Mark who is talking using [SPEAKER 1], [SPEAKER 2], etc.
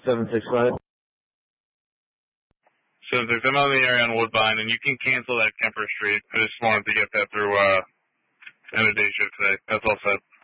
[SPEAKER 1] 765.
[SPEAKER 2] 76, I'm out in the area on Woodbine, and you can cancel that Kemper Street. I just wanted to get that through end of day shift today. That's all set.